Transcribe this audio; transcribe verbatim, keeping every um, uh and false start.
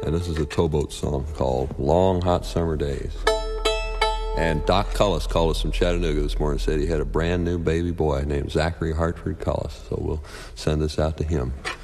And this is a towboat song called Long Hot Summer Days. And Doc Cullis called us from Chattanooga this morning and said he had a brand new baby boy named Zachary Hartford Cullis. So we'll send this out to him.